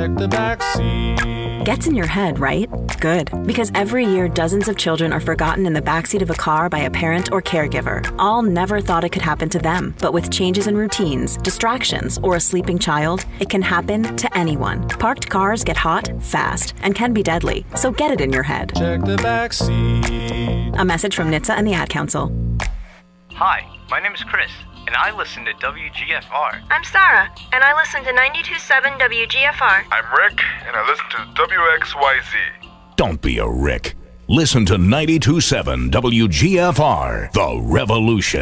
Check the back seat. Gets in your head, right? Good. Because every year, dozens of children are forgotten in the backseat of a car by a parent or caregiver. All never thought it could happen to them. But with changes in routines, distractions, or a sleeping child, it can happen to anyone. Parked cars get hot, fast, and can be deadly. So get it in your head. Check the back seat. A message from NHTSA and the Ad Council. Hi, my name is Chris, and I listen to WGFR. I'm Sarah, and I listen to 92.7 WGFR. I'm Rick, and I listen to WXYZ. Don't be a Rick. Listen to 92.7 WGFR, The Revolution.